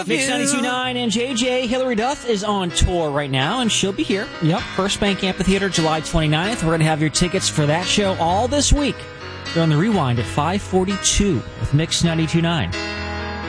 Mix 92.9 and JJ. Hillary Duff is on tour right now, and she'll be here. Yep. First Bank Amphitheater, July 29th. We're going to have your tickets for that show all this week. You're on the Rewind at 5:42 with Mix 92.9.